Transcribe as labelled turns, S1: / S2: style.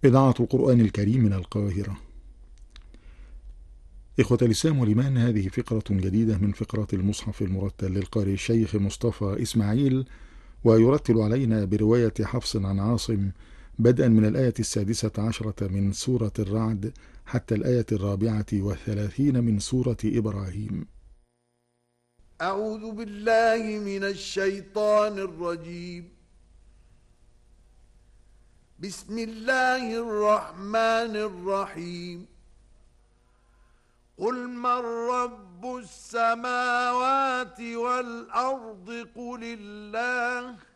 S1: إذاعة القرآن الكريم من القاهرة. إخوة الإسلام والإيمان، هذه فقرة جديدة من فقرات المصحف المرتل للقارئ الشيخ مصطفى إسماعيل، ويرتل علينا برواية حفص عن عاصم بدءا من الآية 16 من سورة الرعد حتى الآية 34 من سورة إبراهيم.
S2: أعوذ بالله من الشيطان الرجيم. بسم الله الرحمن الرحيم. قل من رب السماوات والأرض قل الله